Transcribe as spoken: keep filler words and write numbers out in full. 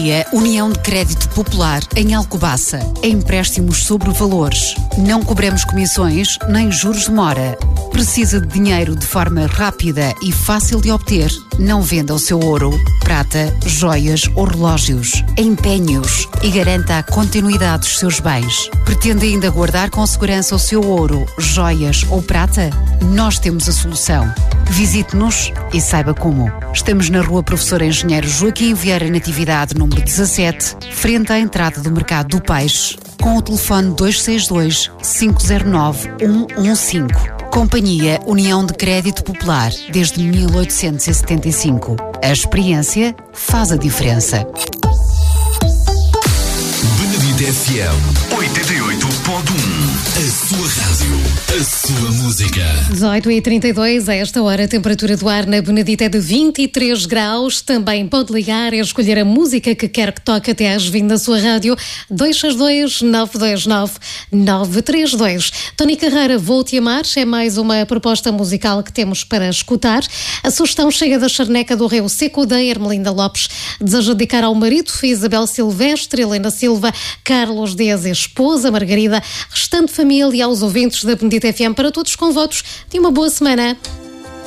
Companhia União de Crédito Popular em Alcobaça. Empréstimos sobre valores. Não cobramos comissões nem juros de mora. Precisa de dinheiro de forma rápida e fácil de obter? Não venda o seu ouro, prata, joias ou relógios. Empenhe-os e garanta a continuidade dos seus bens. Pretende ainda guardar com segurança o seu ouro, joias ou prata? Nós temos a solução. Visite-nos e saiba como. Estamos na Rua Professor Engenheiro Joaquim Vieira Natividade, número dezassete, frente à entrada do Mercado do Peixe, com o telefone dois seis dois, cinco zero nove, um um cinco. Companhia União de Crédito Popular, desde mil oitocentos e setenta e cinco. A experiência faz a diferença. Benedito F M oitenta e oito ponto um. A sua rádio, a sua música. dezoito e trinta e dois, a esta hora a temperatura do ar na Benedita é de vinte e três graus. Também pode ligar e escolher a música que quer que toque até às vinte na sua rádio. dois seis dois, nove dois nove, nove três dois. Tony Carreira, Vou-te Amar, é mais uma proposta musical que temos para escutar. A sugestão chega da Charneca do Rio Seco, da Ermelinda Lopes. Deseja dedicar ao marido Isabel Silvestre, Helena Silva, Carlos Dias e esposa Margarida, restante família e aos ouvintes da Benedita F M, para todos com votos de uma boa semana.